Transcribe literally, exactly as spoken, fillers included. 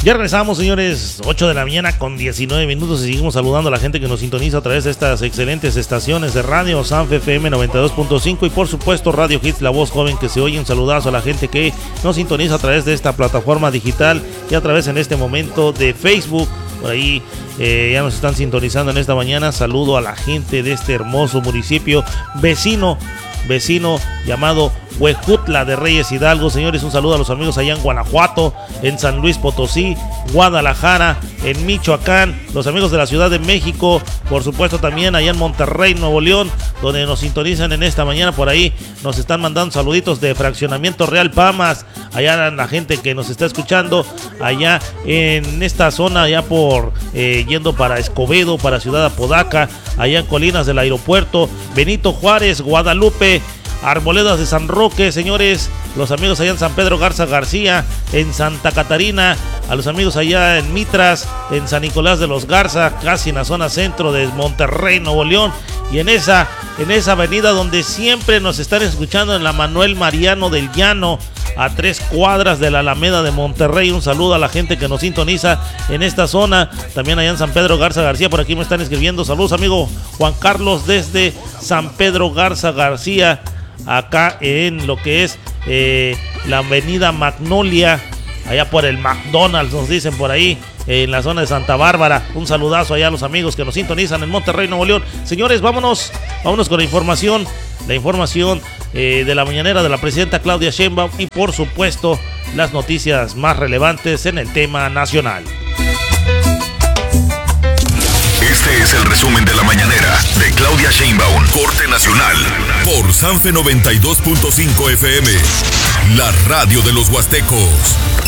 Ya regresamos, señores, ocho de la mañana con diecinueve minutos y seguimos saludando a la gente que nos sintoniza a través de estas excelentes estaciones de radio, Sanfe F M noventa y dos punto cinco y por supuesto Radio Hits, la voz joven que se oye. Un saludazo a la gente que nos sintoniza a través de esta plataforma digital y a través en este momento de Facebook. Por ahí eh, ya nos están sintonizando en esta mañana. Saludo a la gente de este hermoso municipio vecino, vecino llamado Huejutla de Reyes Hidalgo. Señores, un saludo a los amigos allá en Guanajuato, en San Luis Potosí, Guadalajara, en Michoacán, los amigos de la Ciudad de México, por supuesto también allá en Monterrey, Nuevo León, donde nos sintonizan en esta mañana. Por ahí nos están mandando saluditos de Fraccionamiento Real Pamas, allá la gente que nos está escuchando, allá en esta zona, allá por eh, yendo para Escobedo, para Ciudad Apodaca, allá en Colinas del Aeropuerto, Benito Juárez, Guadalupe, Arboledas de San Roque, señores, los amigos allá en San Pedro Garza García, en Santa Catarina, a los amigos allá en Mitras, en San Nicolás de los Garza, casi en la zona centro de Monterrey, Nuevo León, y en esa, en esa avenida donde siempre nos están escuchando, en la Manuel Mariano del Llano, a tres cuadras de la Alameda de Monterrey. Un saludo a la gente que nos sintoniza en esta zona, también allá en San Pedro Garza García. Por aquí me están escribiendo, saludos amigo Juan Carlos desde San Pedro Garza García, acá en lo que es eh, la avenida Magnolia, allá por el McDonald's, nos dicen por ahí, en la zona de Santa Bárbara. Un saludazo allá a los amigos que nos sintonizan en Monterrey, Nuevo León. Señores, vámonos, vámonos con la información, la información eh, de la mañanera de la presidenta Claudia Sheinbaum y por supuesto las noticias más relevantes en el tema nacional. Este es el resumen de la mañanera de Claudia Sheinbaum, corte nacional, por Sanfe noventa y dos punto cinco F M, la radio de los Huastecos.